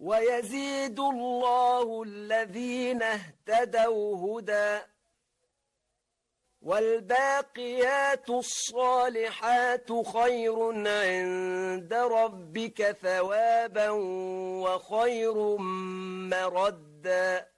ويزيد الله الذين اهتدوا هدى والباقيات الصالحات خير عند ربك ثوابا وخير مردا